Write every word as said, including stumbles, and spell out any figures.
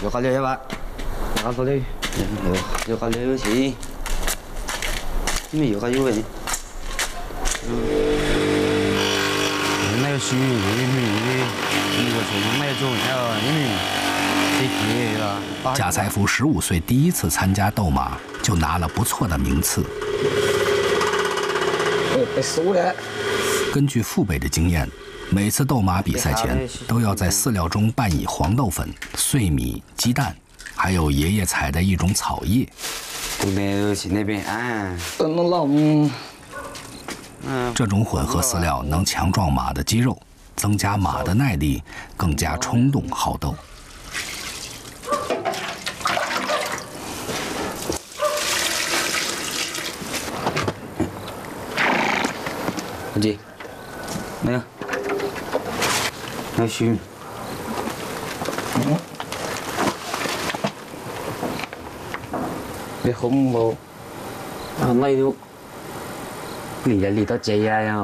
又搞了一把，拿过来，又又搞了有钱，你们又搞有味。嗯，那个水，那个女的，一个从买走，还有你们这批了。 贾财福十五岁第一次参加斗马，就拿了不错的名次。 被输了。 根据父辈的经验，每次斗马比赛前都要在饲料中拌以黄豆粉、碎米、鸡蛋，还有爷爷采的一种草叶。 对面去那边啊。 弄老母。 嗯。这种混合饲料能强壮马的肌肉，增加马的耐力，更加冲动好斗。 小姐，没有，还有水。嗯。你好唔好？啊，那有，你也嚟到這樣呀？